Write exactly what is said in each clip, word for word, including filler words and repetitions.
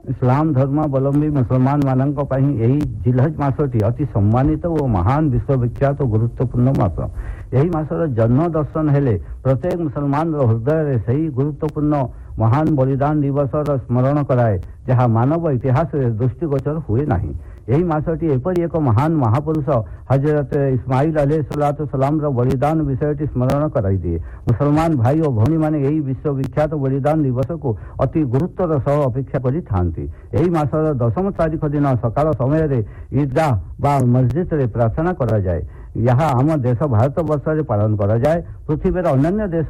इस्लाम धर्मावलंबी मुसलमान मानक जिलहज मासटी अति सम्मानित और महान विश्वविख्यात और गुरुत्वपूर्ण मास। यही मासर जन्म दर्शन हेले प्रत्येक मुसलमान हृदय से ही गुरुत्वपूर्ण महान बलिदान दिवसर स्मरण कराए जहाँ मानव इतिहास दृष्टिगोचर हुए नहीं। यही मासटी एपरी एक महान महापुरुष हजरत इस्माइल अलैहिस्सलाम बलिदान विषय स्मरण कराई दिए। मुसलमान भाई और भौणी माने यही विश्वविख्यात बलिदान दिवस को अति गुरुत्वर सह अपेक्षा करी थांती। यही मासर दशम तारीख दिन सकाल समय ईदगाह बा मस्जिद रे प्रार्थना करा जाए। यहाँ आम देश भारत वर्ष रे पालन करा जाए। पृथ्वीर अन्य देश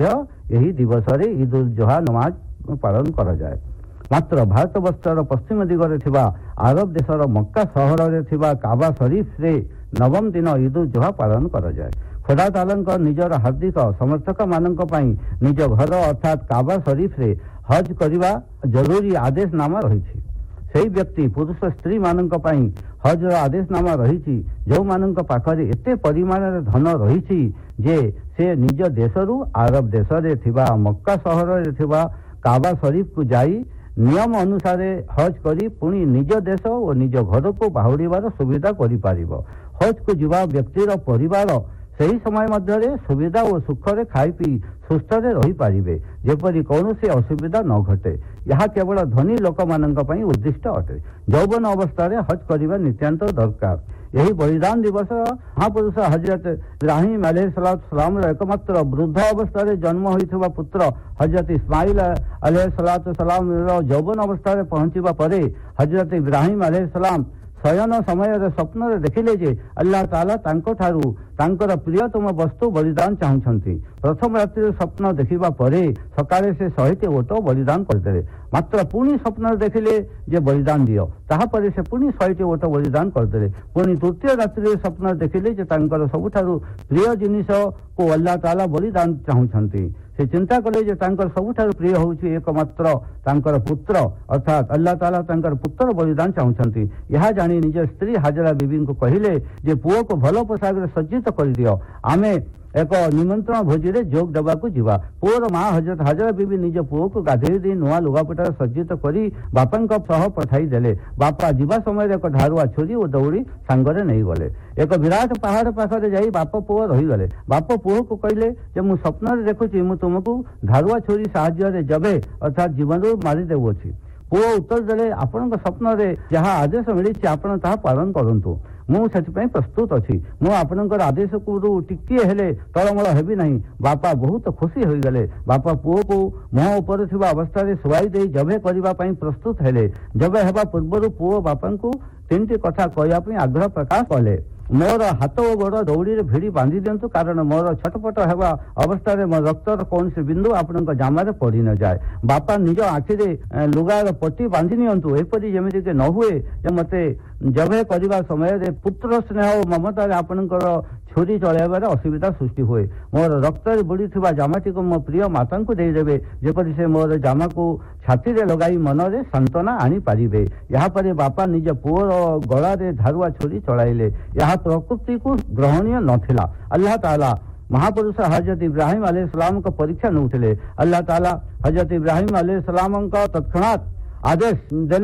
यही दिवस रे ईद उल जुहा नमाज पालन करा जाए। मात्र भारत वर्षर पश्चिम दिगरे थिबा आरब देशर मक्का सहर रे थिबा काबा शरीफ रे नवम दिन ईद उल जुहा पालन करा जाए। खुदा तालांक निजर हार्दिक समर्थक मानक पई निज घर अर्थात काबा शरीफ रे हज करिबा जरूरी आदेशनामा रही। सही व्यक्ति पुरुष स्त्री मानक पई हज आदेशनामा रही। जो मानक पाखरे एते परिमाण धन रही जे से निज देशरू आरब देश रे थिबा मक्का सहर रे थिबा काबा शरीफ को जाई नियम अनुसार हज करी पुणी निज देश और निज घर को बाहुड़ीबार सुविधा करि पारिबो। हज को जीवा व्यक्तिर परिवार सही समय मध्य सुविधा और सुखरे खाई पी सुस्थ रही पारिबे जेपरी कौनसी असुविधा न घटे। यह केवल धनी लोक मानक पई उद्दिष्ट अटे। यौवन अवस्था हज करने नित्यांत दरकार। यही बलिदान दिवस महापुरुष हजरत इब्राहिम अलैहिस्सलाम एकमात्र वृद्ध अवस्था जन्म होइथिबा पुत्र हजरत इस्माइल अलैहिस्सलाम यौवन अवस्था पहुंचवा पर हजरत इब्राहिम अलैहिस्सलाम शयन समय स्वप्न देखिले जे अल्लाह ताला तांको ठारू तांकर प्रियतम वस्तु बलिदान चाहूछंती। प्रथम रात्रि स्वप्न देखिबा परे सकाळे से शहेटी ओट बलिदान करदेले। मात्र पुणी स्वप्न देखिले जे बलिदान दियो ताहा परे से पुणी शहेटी ओट बलिदान करदेले। पुणी तृतीय रात्रि स्वप्न देखिले जे तांकर सबुठारू प्रिय जिनिस को अल्लाह ताला बलिदान चाहूछंती। से चिंता कले जे तांकर सबुठारू प्रिय होउछि एकमात्र तांकर पुत्र अर्थात अल्लाह ताला तांकर पुत्र बलिदान चाहूछंती। यह जानी निज स्त्री हाजरा बीबी को कहिले जे पुओ को भल पोशाक रे सज्जित कर दियो आमे एक निमंत्रण भोजी रे जोग देवा को जीवा। पुओर माँ हजरत हाजरा बीबी निज पुओ को गाधेई दी नुआ लुगापटा सज्जित करी बापा सह पठाई देले। बापा जीवा समय एक ढारुआ छुरी और दौड़ी सांगरे नहीं गले। एक विराट पहाड़ पाखरे जाई बाप पुओ रही गले। बाप पुओ को कहले जे मु स्वप्न रे देखुची मु तुमको ढारुआ छुरी साहाय्य रे जबे अर्थात जीवन मारी देउछि। पुओ उत्तर देले आपण स्वप्न रे जहाँ आदेश मिली आपण ताहा पालन करंतु। मु से प्रस्तुत अच्छी मु आपणकर आदेश को टिके हेले तलमल हेबी नहीं। बापा बहुत खुशी हो गले। बापा पुओ को मुह उपर थिबा अवस्था शुआई दे जबे करने प्रस्तुत हेले। जबे हेबा पूर्व पुओ बापा को तीन टी कथा कहवाई आग्रह प्रकाश कले। मोर हाथ और गोड़ दौड़ी भिड़ी बांधि दिंतु कारण मोर छटपट हेबा अवस्था मो रक्तर कौन से बिंदु आपण जामार पड़ी न जाए। बापा निज आखिरे लुगार पट्टी बांधि नियंतु एपरी जेमिति के न हुए जे मते जबे करबा समय पुत्र स्नेह और ममता आपणकर छुरी चलाइबार असुविधा सृष्टि हुए। मोर रक्त बुड़ी थिबा जामाटी को मो प्रिय माता को देदेवे जेपरी से मोर जामा को छाती रे लगाई मनरे सांत्वना आनी पारिबे। यहाँ पर बापा निज पुओर गला रे धारुआ छुरी चलाइले। यह प्रकृति को ग्रहणीय नथिला। अल्लाह ताला महापुरुष हजरत इब्राहिम अलैहिस्सलाम को परीक्षा नउथिले। अल्लाह ताला हजरत इब्राहिम अलैहिस्सलाम का तत्क्षणात आदेश देले।